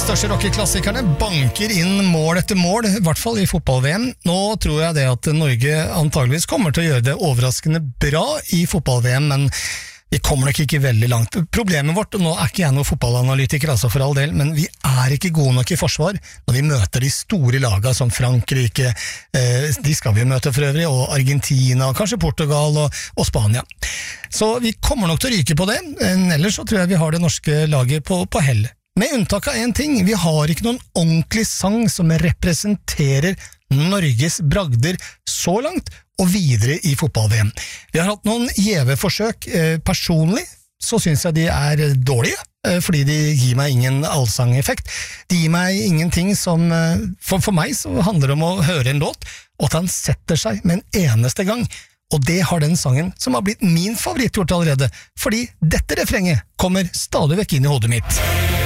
største rockeklassikerne banker inn mål etter mål, I hvert fall I fotball-VM. Nå tror jeg det at Norge antageligvis kommer til å gjøre det overraskende bra I fotball-VM, men vi kommer nok ikke veldig langt. Problemet vårt, og nå ikke jeg noen fotballanalytiker altså for all del, men vi ikke gode nok I forsvar når vi møter de store lagene som Frankrike, de skal vi møte for øvrig, og Argentina, kanskje Portugal og Spania. Så vi kommer nok til å ryke på det, ellers så tror jeg vi har det norske laget på hell. Med unntak av en ting, vi har ikke noen ordentlig sang som representerer Norges bragder så langt og videre I fotball-VM. Vi har hatt noen gjeve forsøk. Personlig så synes jeg de dårlige, fordi de gir meg ingen allsangeffekt. De gir meg ingenting som, for meg så handler det om å høre en låt, og at han setter seg med en eneste gang. Og det har den sangen som har blitt min favoritt gjort allerede, fordi dette refrenget kommer stadig vekk inn I hodet mitt.